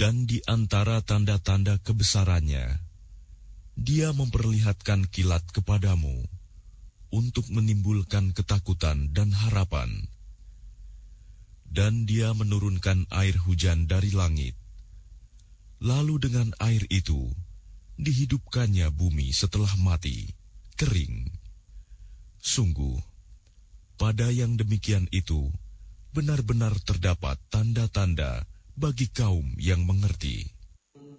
Dan di antara tanda-tanda kebesarannya, Dia memperlihatkan kilat kepadamu untuk menimbulkan ketakutan dan harapan. Dan Dia menurunkan air hujan dari langit. Lalu dengan air itu, dihidupkannya bumi setelah mati, kering. Sungguh, pada yang demikian itu, benar-benar terdapat tanda-tanda bagi kaum yang mengerti.